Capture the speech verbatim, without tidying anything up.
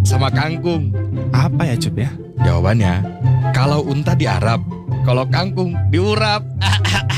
sama kangkung. Apa ya Cup ya? Jawabannya, kalau unta diarap, kalau kangkung diurap.